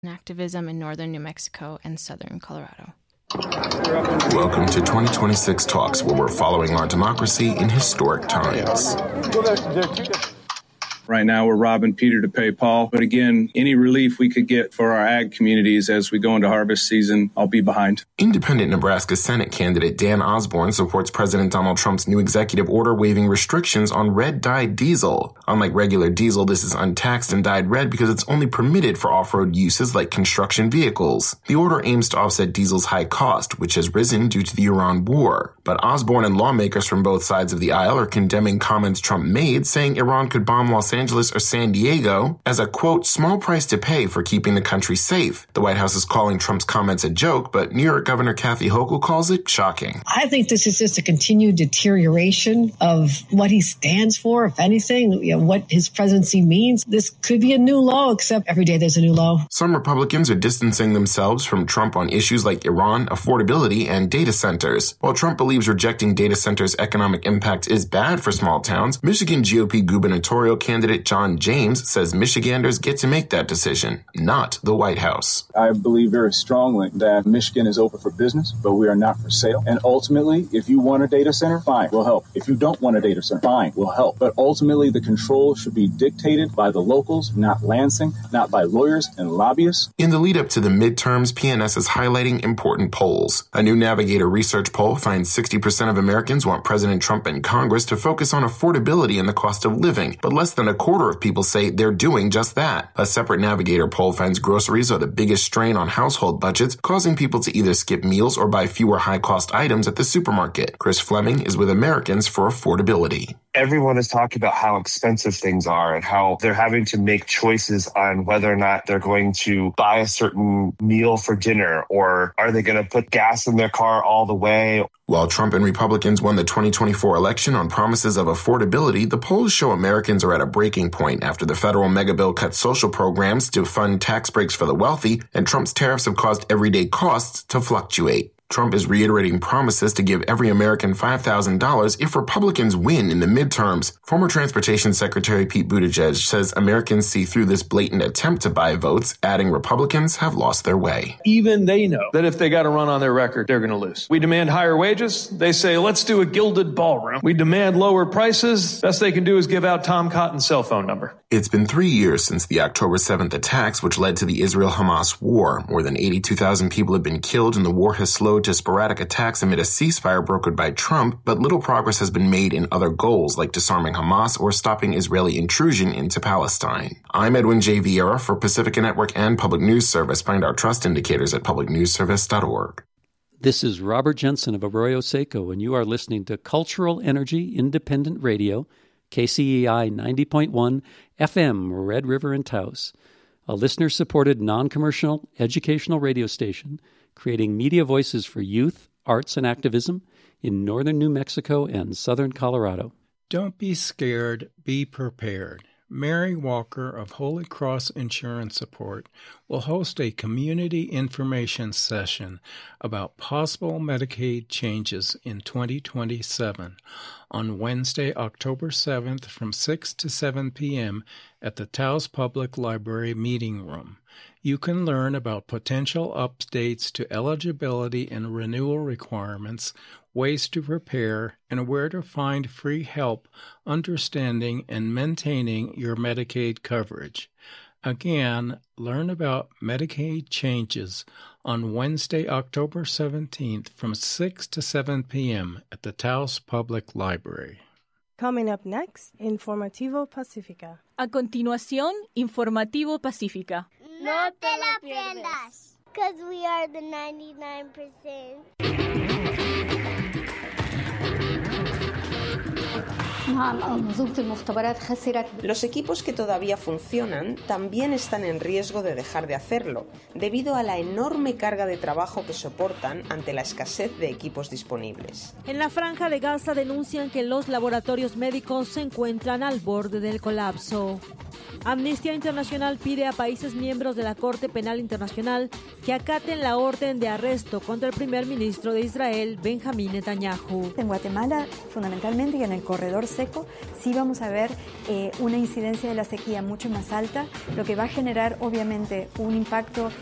activism in northern New Mexico and southern Colorado. Welcome to 2026 Talks, where we're following our democracy in historic times. Right now, we're robbing Peter to pay Paul. But again, any relief we could get for our ag communities as we go into harvest season, I'll be behind. Independent Nebraska Senate candidate Dan Osborne supports President Donald Trump's new executive order waiving restrictions on red-dyed diesel. Unlike regular diesel, this is untaxed and dyed red because it's only permitted for off-road uses like construction vehicles. The order aims to offset diesel's high cost, which has risen due to the Iran war. But Osborne and lawmakers from both sides of the aisle are condemning comments Trump made, saying Iran could bomb Los Angeles or San Diego as a, quote, small price to pay for keeping the country safe. The White House is calling Trump's comments a joke, but New York Governor Kathy Hochul calls it shocking. I think this is just a continued deterioration of what he stands for, if anything, what his presidency means. This could be a new low, except every day there's a new low. Some Republicans are distancing themselves from Trump on issues like Iran, affordability, and data centers. While Trump believes rejecting data centers' economic impact is bad for small towns, Michigan GOP gubernatorial candidate John James says Michiganders get to make that decision, not the White House. I believe very strongly that Michigan is open for business, but we are not for sale. And ultimately, if you want a data center, fine, we'll help. If you don't want a data center, fine, we'll help. But ultimately, the control should be dictated by the locals, not Lansing, not by lawyers and lobbyists. In the lead up to the midterms, PNS is highlighting important polls. A new Navigator research poll finds 60% of Americans want President Trump and Congress to focus on affordability and the cost of living, but less than a quarter of people say they're doing just that. A separate Navigator poll finds groceries are the biggest strain on household budgets, causing people to either skip meals or buy fewer high-cost items at the supermarket. Chris Fleming is with Americans for Affordability. Everyone is talking about how expensive things are and how they're having to make choices on whether or not they're going to buy a certain meal for dinner, or are they going to put gas in their car all the way. While Trump and Republicans won the 2024 election on promises of affordability, the polls show Americans are at a breaking point after the federal megabill cut social programs to fund tax breaks for the wealthy, and Trump's tariffs have caused everyday costs to fluctuate. Trump is reiterating promises to give every American $5,000 if Republicans win in the midterms. Former Transportation Secretary Pete Buttigieg says Americans see through this blatant attempt to buy votes, adding Republicans have lost their way. Even they know that if they got a run on their record, they're going to lose. We demand higher wages. They say, let's do a gilded ballroom. We demand lower prices. Best they can do is give out Tom Cotton's cell phone number. It's been 3 years since the October 7th attacks, which led to the Israel-Hamas war. More than 82,000 people have been killed, and the war has slowed to sporadic attacks amid a ceasefire brokered by Trump, but little progress has been made in other goals like disarming Hamas or stopping Israeli intrusion into Palestine. I'm Edwin J. Vieira for Pacifica Network and Public News Service. Find our trust indicators at publicnewsservice.org. This is Robert Jensen of Arroyo Seco, and you are listening to Cultural Energy Independent Radio, KCEI 90.1 FM, Red River and Taos, a listener-supported non-commercial educational radio station creating media voices for youth, arts, and activism in northern New Mexico and southern Colorado. Don't be scared, be prepared. Mary Walker of Holy Cross Insurance Support will host a community information session about possible Medicaid changes in 2027 on Wednesday, October 7th from 6 to 7 p.m. at the Taos Public Library Meeting Room. You can learn about potential updates to eligibility and renewal requirements, ways to prepare, and where to find free help understanding and maintaining your Medicaid coverage. Again, learn about Medicaid changes on Wednesday, October 17th from 6 to 7 p.m. at the Taos Public Library. Coming up next, Informativo Pacífica. A continuación, Informativo Pacífica. No te la pierdas, because we are the 99%. Los equipos que todavía funcionan también están en riesgo de dejar de hacerlo, debido a la enorme carga de trabajo que soportan ante la escasez de equipos disponibles. En la Franja de Gaza denuncian que los laboratorios médicos se encuentran al borde del colapso. Amnistía Internacional pide a países miembros de la Corte Penal Internacional que acaten la orden de arresto contra el primer ministro de Israel, Benjamín Netanyahu. En Guatemala, fundamentalmente, y en el corredor C seco, sí vamos a ver una incidencia de la sequía mucho más alta, lo que va a generar obviamente un impacto